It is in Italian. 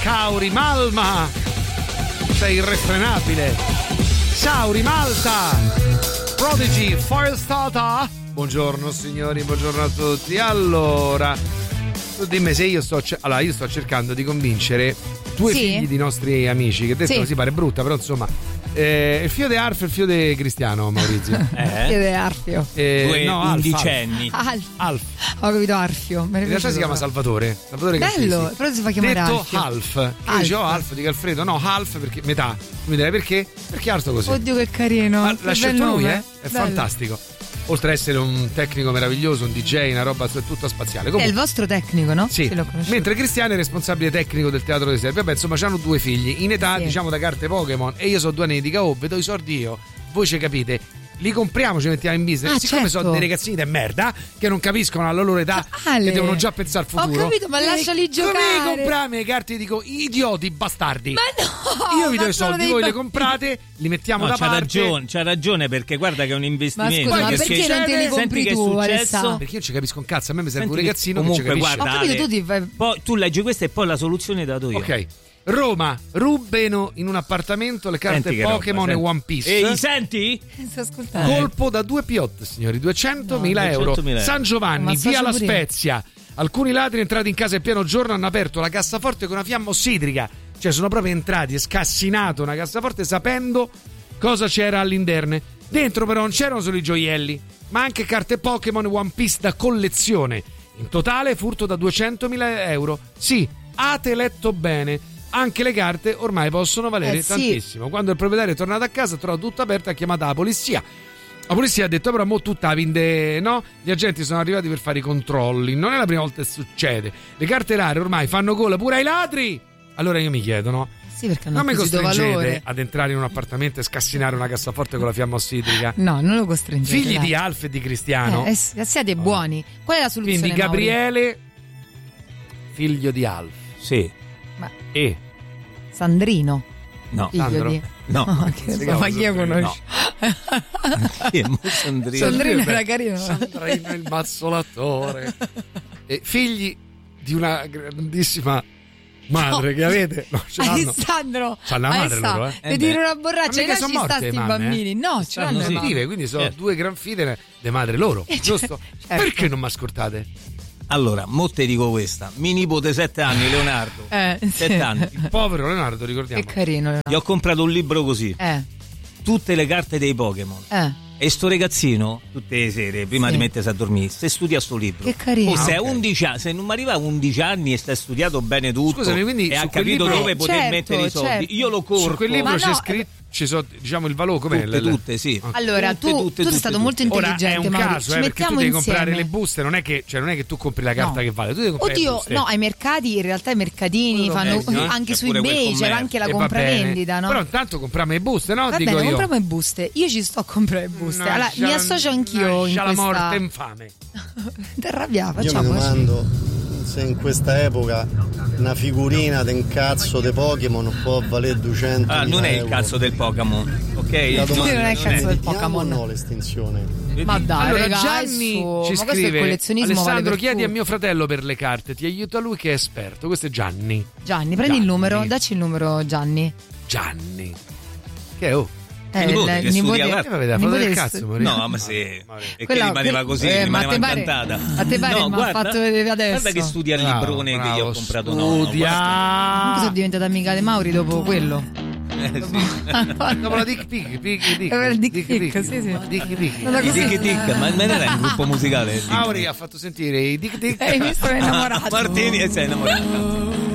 Cauri Malma, sei irrefrenabile. Ciao Rimalta, Prodigy, Firestarter. Buongiorno signori, buongiorno a tutti. Allora, tu dimmi se io sto cercando di convincere due figli di nostri amici, che detto così pare brutta, però insomma, il figlio di Arfio e il figlio di Cristiano, Maurizio. Il figlio di Arfio. Due undicenni. Alf. Ho capito Arfio. In realtà si chiama Salvatore. Salvatore bello, però si fa chiamare detto Arfio. Alf. Io dicevo Alf, dico Alfredo. No, Alf perché metà. Mi direi perché? Perché è alto così. Oddio che carino. Ma l'ha scelto lui, È bello. fantastico. Oltre ad essere un tecnico meraviglioso, un DJ, una roba tutta spaziale. Comunque, è il vostro tecnico, no? Sì. Mentre Cristiano è responsabile tecnico del teatro dei Servi. Vabbè, insomma, hanno due figli in età, diciamo, da carte Pokémon. E io so 2 anni, dico, vi do i soldi io. Voi ci capite. Li compriamo, ci mettiamo in business. Siccome sono dei ragazzini di merda che non capiscono alla loro età, che devono già pensare al futuro. Ho capito, ma lasciali giocare. Come comprarmi le carte? Io dico, idioti, bastardi. Ma no! Io vi do i soldi, voi le comprate, li mettiamo da parte. C'ha ragione, perché guarda che è un investimento. Ma scusa, perché non te li compri tu, Alessandro? Perché io ci capisco un cazzo, a me mi serve un ragazzino comunque, che ci capisce. Guarda, ho capito, poi tu leggi questa e poi la soluzione da do io. Ok. Roma, rubano in un appartamento le carte Pokémon e One Piece. Ehi, senti? Sto ascoltando. Colpo da 2 piotte, signori, 200.000 euro. San Giovanni, via La Spezia. Alcuni ladri entrati in casa in pieno giorno hanno aperto la cassaforte con una fiamma ossidrica. Cioè sono proprio entrati e scassinato una cassaforte sapendo cosa c'era all'interno. Dentro però non c'erano solo i gioielli, ma anche carte Pokémon e One Piece da collezione. In totale furto da 200.000 euro. Sì, avete letto bene. Anche le carte ormai possono valere tantissimo. Quando il proprietario è tornato a casa, trova tutto aperto e ha chiamato la polizia. La polizia ha detto: però mo tutta vinde, no? Gli agenti sono arrivati per fare i controlli. Non è la prima volta che succede. Le carte rare ormai fanno gola pure ai ladri. Allora io mi chiedo, no? Sì, perché hanno non mi costringete valore ad entrare in un appartamento e scassinare una cassaforte con la fiamma ossidrica? No, non lo costringete. Figli di Alf e di Cristiano. Siete buoni. Qual è la soluzione? Quindi Gabriele, figlio di Alf. Sì. E Sandrino. No, Sandro. No, ma chi lo conosci? Sandrino era carino. Sandrino il mazzolatore. E figli di una grandissima madre che avete. No, Alessandro, c'ha una madre loro, per dire una borraccia, che non ci sta sti bambini. No, ce l'hanno vive, quindi sono 2 gran figlie di madre loro, giusto? Certo. Perché non mi ascoltate? Allora, mo te dico questa. Mio nipote 7 anni, Leonardo. 7 anni. Il povero Leonardo, ricordiamo. Che carino Leonardo. Gli ho comprato un libro così. Tutte le carte dei Pokémon. E sto ragazzino, tutte le sere, prima di mettersi a dormire, se studia sto libro. Che carino. Se, 11 anni, se non mi arriva a 11 anni e stai studiato bene tutto. Scusami, quindi e ha capito libro, dove poter mettere i soldi, io lo corpo. Su quel libro c'è scritto, ci sono, diciamo, il valore com'è? Tutte, sì. Allora, tu sei stato molto intelligente. Ora è un caso, perché tu devi comprare le buste, non è che tu compri la carta che vale, tu devi comprare le buste. No, ai mercati, in realtà i mercatini fanno anche su eBay, c'è anche la compravendita, no? Però intanto compriamo le buste, no? Va bene, compriamo le buste. Io ci sto a comprare le buste. Allora, mi associo anch'io in questa. La morte infame. Ti arrabbiava, facciamo. Io mi domando se in questa epoca una figurina del cazzo dei Pokémon può valere 200 non è euro. Il cazzo del Pokémon, ok? Non è il cazzo del Pokémon. No, l'estinzione. Ma dai, allora, ragazzi, Gianni ci scrive: Alessandro, chiedi a mio fratello per le carte, ti aiuta lui che è esperto. Questo è Gianni. Gianni, prendi il numero, dacci il numero, Gianni. Che è il nipote del cazzo, no, ma sì, e che rimaneva così, rimaneva incantata. A te pare no, mi ha fatto vedere adesso. Guarda che studia il librone che io ho comprato. Comunque sono diventata amica di Mauri dopo quello. Dopo la Dick Pic. Ma non era un gruppo musicale. Mauri ha fatto sentire i Dick Dick. Mi sono innamorato. Martini e sei innamorato.